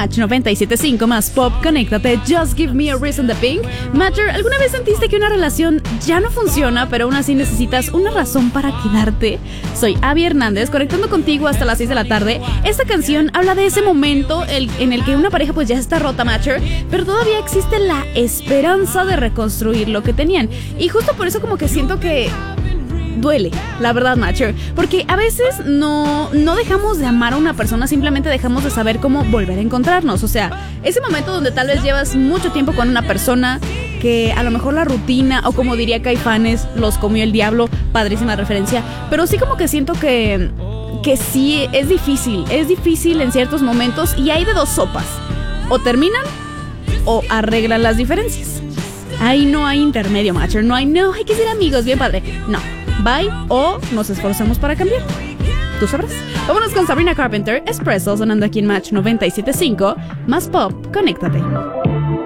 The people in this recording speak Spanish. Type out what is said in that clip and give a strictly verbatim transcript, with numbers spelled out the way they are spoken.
Match noventa y siete punto cinco más pop, conéctate, Just Give Me a Reason de Pink. Matcher, ¿alguna vez sentiste que una relación ya no funciona, pero aún así necesitas una razón para quedarte? Soy Abby Hernández, conectando contigo hasta las seis de la tarde. Esta canción habla de ese momento el, en el que una pareja pues ya está rota, Matcher, pero todavía existe la esperanza de reconstruir lo que tenían. Y justo por eso como que siento que duele, la verdad, Matcher, porque a veces no, no dejamos de amar a una persona, simplemente dejamos de saber cómo volver a encontrarnos. O sea, ese momento donde tal vez llevas mucho tiempo con una persona que a lo mejor la rutina, o como diría Caifanes, los comió el diablo, padrísima referencia, pero sí como que siento que, que sí es difícil, es difícil en ciertos momentos, y hay de dos sopas: o terminan o arreglan las diferencias. Ahí no hay intermedio, Matcher, no hay, no, hay que ser amigos, bien padre, no. Bye, o nos esforzamos para cambiar. Tú sabrás. Vámonos con Sabrina Carpenter, Espresso, sonando aquí en Match noventa y siete punto cinco. Más pop, conéctate.